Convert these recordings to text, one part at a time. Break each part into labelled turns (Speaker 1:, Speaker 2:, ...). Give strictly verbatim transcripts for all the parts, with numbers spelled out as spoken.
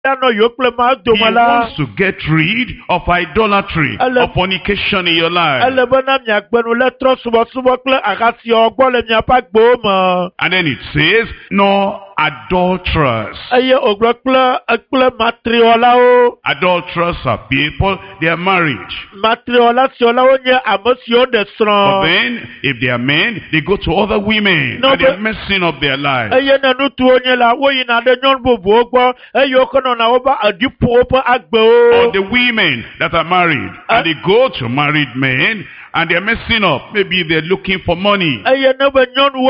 Speaker 1: wants to get rid of idolatry, of fornication in your life. And then it says, no adulterers. Adulterers are people, they are married. But then, if they are men, they go to other women and they're messing up their lives. Or the women that are married and they go to married men and they're messing up. Maybe they're looking for money. And all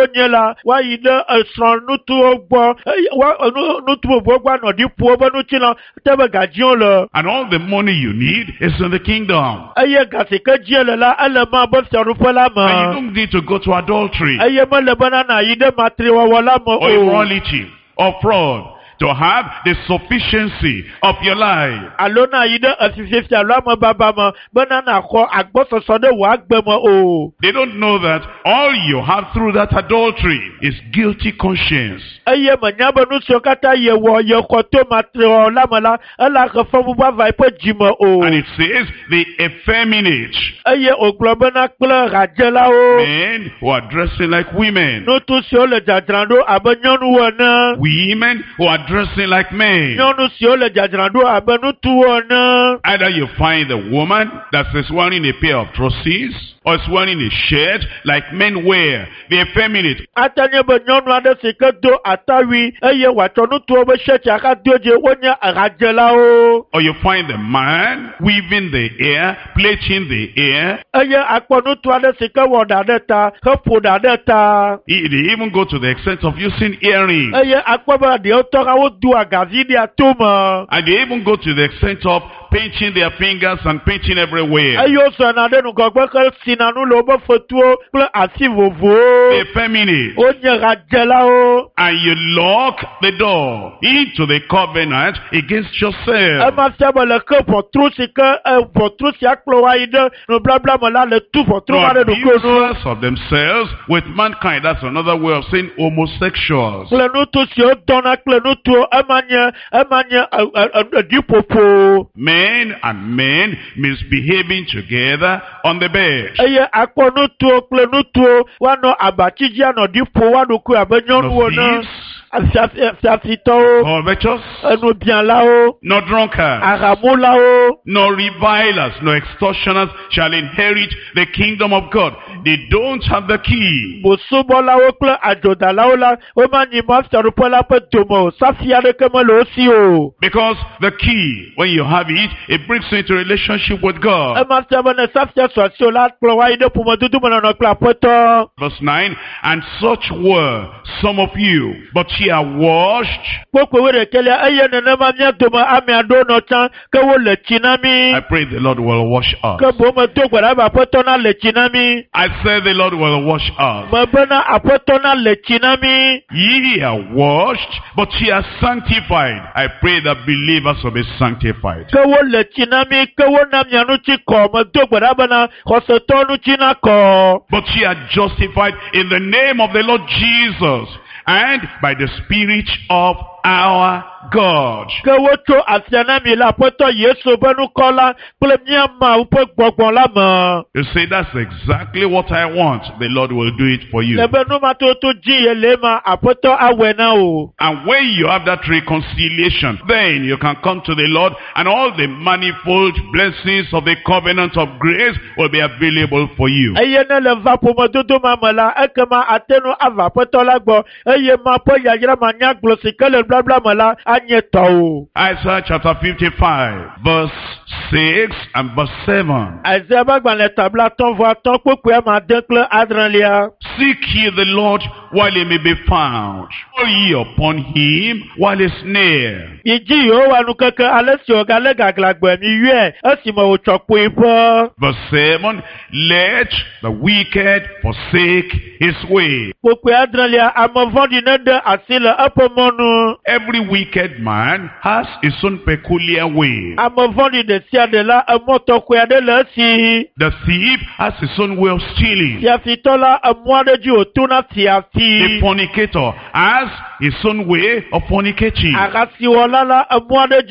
Speaker 1: the money you need is in the kingdom. And you don't need to go to adultery or immorality or fraud to have the sufficiency of your life. They don't know that all you have through that adultery is guilty conscience. And it says the effeminate, men who are dressing like women, women who are dressing like men. Either you find a woman that is wearing a pair of trousers or is wearing a shirt like men wear, the effeminate. Or you find a man weaving the hair, plaiting the hair. They even go to the extent of using earrings. And they even go to the extent of painting their fingers and painting everywhere. The feminine. And you lock the door into the covenant against yourself. Abusers of themselves with mankind. That's another way of saying homosexuals. Men and men misbehaving together on the bed. Covetous, no drunkards, no revilers, no extortioners shall inherit the kingdom of God. They don't have the key. Because the key, when you have it, it brings you into relationship with God. Verse nine, and such were some of you, but ye are washed. I pray the Lord will wash us. I say the Lord will wash us. Ye are washed, but ye are sanctified. I pray that believers will be sanctified. But ye are justified in the name of the Lord Jesus and by the Spirit of our God. You say, that's exactly what I want. The Lord will do it for you. And when you have that reconciliation, then you can come to the Lord and all the manifold blessings of the covenant of grace will be available for you. Isaiah chapter fifty-five, verse six and verse seven. Seek ye the Lord while he may be found. Call ye upon him while he is near. Verse seven, let the wicked forsake his way. Every wicked man has his own peculiar way.
Speaker 2: Amevɔli de sia de la emɔtɔkɔe aɖe le esi.
Speaker 1: The thief has his own way of stealing.
Speaker 2: Fiafitɔ la emɔ aɖe dzi wòto na fiafi.
Speaker 1: The fornicator has his own way of fornicating.
Speaker 2: Ahasiwɔla la emɔ aɖe dzi